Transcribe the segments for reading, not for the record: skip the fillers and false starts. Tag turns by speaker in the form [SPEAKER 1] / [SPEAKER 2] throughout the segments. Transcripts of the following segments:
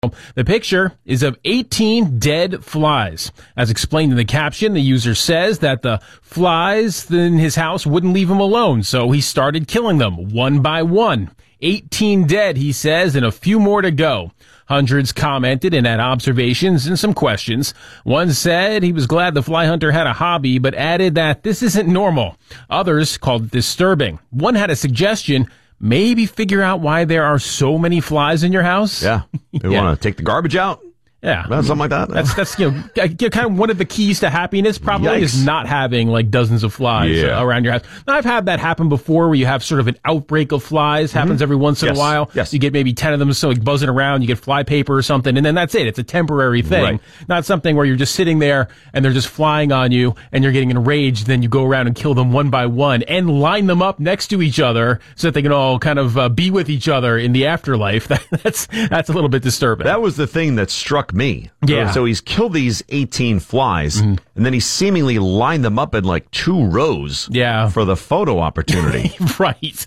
[SPEAKER 1] The picture is of 18 dead flies. As explained in the caption, the user says that the flies in his house wouldn't leave him alone, so he started killing them one by one. 18 dead, he says, and a few more to go. Hundreds commented and had observations and some questions. One said he was glad the fly hunter had a hobby, but added that this isn't normal. Others called it disturbing. One had a suggestion: maybe figure out why there are so many flies in your house.
[SPEAKER 2] Yeah. You want to take the garbage out?
[SPEAKER 1] Yeah.
[SPEAKER 2] Something like that.
[SPEAKER 1] That's kind of one of the keys to happiness probably is not having like dozens of flies around your house. Now, I've had that happen before where you have sort of an outbreak of flies. Happens every once in a while.
[SPEAKER 2] Yes.
[SPEAKER 1] You get maybe 10 of them like buzzing around. You get fly paper or something, and then that's it. It's a temporary thing.
[SPEAKER 2] Right.
[SPEAKER 1] Not something where you're just sitting there and they're just flying on you and you're getting enraged. Then you go around and kill them one by one and line them up next to each other so that they can all kind of be with each other in the afterlife. That's a little bit disturbing.
[SPEAKER 2] That was the thing that struck me.
[SPEAKER 1] Yeah.
[SPEAKER 2] So he's killed these 18 flies, and then he seemingly lined them up in like 2 rows for the photo opportunity.
[SPEAKER 1] Right.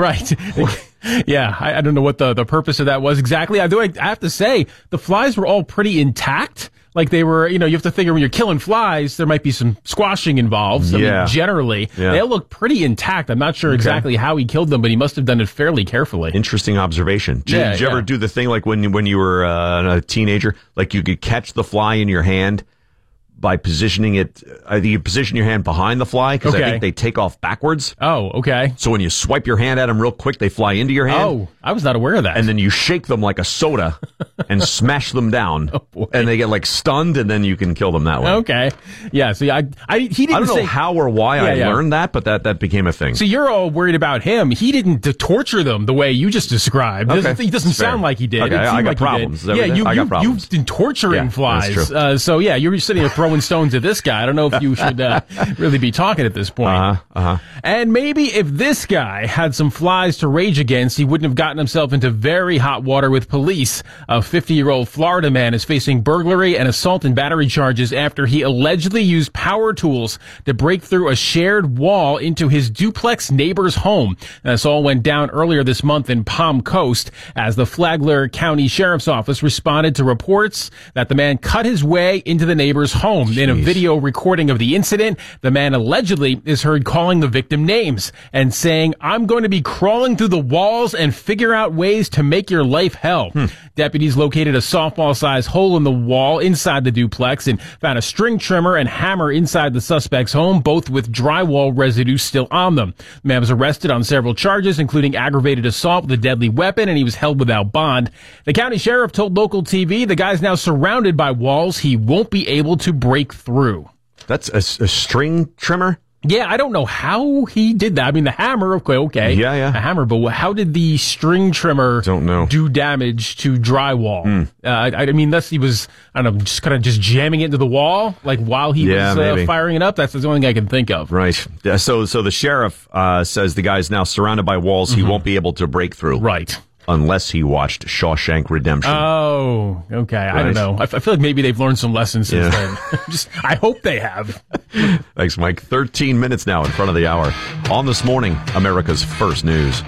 [SPEAKER 1] Yeah, I don't know what the purpose of that was exactly. I have to say, the flies were all pretty intact. Like they were, you have to figure when you're killing flies, there might be some squashing involved. I mean, generally, they look pretty intact. I'm not sure exactly how he killed them, but he must have done it fairly carefully.
[SPEAKER 2] Interesting observation. Did you ever do the thing like when you were a teenager, like you could catch the fly in your hand by positioning it? You position your hand behind the fly because I think they take off backwards.
[SPEAKER 1] Oh, okay.
[SPEAKER 2] So when you swipe your hand at them real quick, they fly into your hand.
[SPEAKER 1] Oh, I was not aware of that.
[SPEAKER 2] And then you shake them like a soda and smash them down. Oh, boy. And they get like stunned, and then you can kill them that way.
[SPEAKER 1] Okay. Yeah. So he didn't.
[SPEAKER 2] I don't know how or why I learned that, but that became a thing.
[SPEAKER 1] So you're all worried about him. He didn't torture them the way you just described.
[SPEAKER 2] Okay.
[SPEAKER 1] He doesn't sound like he did.
[SPEAKER 2] Okay, I got problems.
[SPEAKER 1] I got problems. You've been torturing flies.
[SPEAKER 2] That's true.
[SPEAKER 1] You're sitting there throwing stones at this guy. I don't know if you should really be talking at this point. And maybe if this guy had some flies to rage against, he wouldn't have gotten himself into very hot water with police. A 50-year-old Florida man is facing burglary and assault and battery charges after he allegedly used power tools to break through a shared wall into his duplex neighbor's home. And this all went down earlier this month in Palm Coast as the Flagler County Sheriff's Office responded to reports that the man cut his way into the neighbor's home. In a video recording of the incident, the man allegedly is heard calling the victim names and saying, "I'm going to be crawling through the walls and figure out ways to make your life hell." Deputies located a softball-sized hole in the wall inside the duplex and found a string trimmer and hammer inside the suspect's home, both with drywall residue still on them. The man was arrested on several charges, including aggravated assault with a deadly weapon, and he was held without bond. The county sheriff told local TV the guy's now surrounded by walls he won't be able to break through.
[SPEAKER 2] That's a string trimmer?
[SPEAKER 1] Yeah, I don't know how he did that. I mean, the hammer, okay.
[SPEAKER 2] Yeah.
[SPEAKER 1] A hammer, but how did the string trimmer do damage to drywall? I mean, unless he was, I don't know, just jamming it into the wall, like while he was firing it up. That's the only thing I can think of.
[SPEAKER 2] Right. So the sheriff says the guy's now surrounded by walls he won't be able to break through.
[SPEAKER 1] Right.
[SPEAKER 2] Unless he watched Shawshank Redemption.
[SPEAKER 1] Oh, okay. Right. I don't know. I feel like maybe they've learned some lessons since then. I hope they have.
[SPEAKER 2] Thanks, Mike. 13 minutes now in front of the hour. On This Morning, America's First News.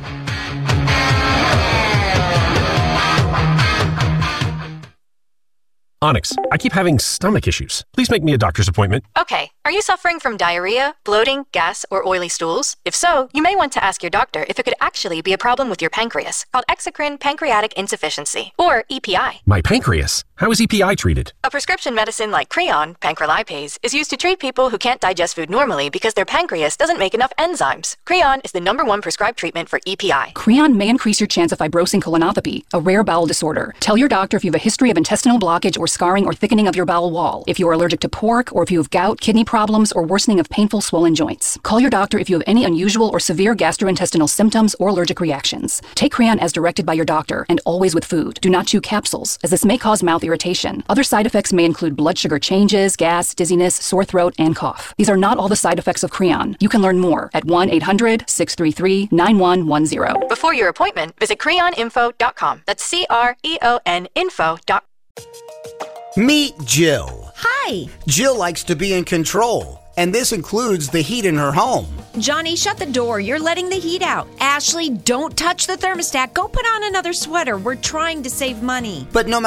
[SPEAKER 3] Onyx, I keep having stomach issues. Please make me a doctor's appointment.
[SPEAKER 4] Okay, are you suffering from diarrhea, bloating, gas, or oily stools? If so, you may want to ask your doctor if it could actually be a problem with your pancreas, called exocrine pancreatic insufficiency, or EPI.
[SPEAKER 3] My pancreas? How is EPI treated?
[SPEAKER 4] A prescription medicine like Creon, pancrelipase, is used to treat people who can't digest food normally because their pancreas doesn't make enough enzymes. Creon is the #1 prescribed treatment for EPI.
[SPEAKER 5] Creon may increase your chance of fibrosing colonopathy, a rare bowel disorder. Tell your doctor if you have a history of intestinal blockage or scarring or thickening of your bowel wall, if you are allergic to pork, or if you have gout, kidney problems, or worsening of painful swollen joints. Call your doctor if you have any unusual or severe gastrointestinal symptoms or allergic reactions. Take Creon as directed by your doctor, and always with food. Do not chew capsules, as this may cause mouth irritation. Other side effects may include blood sugar changes, gas, dizziness, sore throat, and cough. These are not all the side effects of Creon. You can learn more at 1-800-633-9110.
[SPEAKER 4] Before your appointment, visit creoninfo.com. That's CREON info.com.
[SPEAKER 6] Meet Jill.
[SPEAKER 7] Hi.
[SPEAKER 6] Jill likes to be in control, and this includes the heat in her home.
[SPEAKER 7] Johnny, shut the door. You're letting the heat out. Ashley, don't touch the thermostat. Go put on another sweater. We're trying to save money.
[SPEAKER 6] But no matter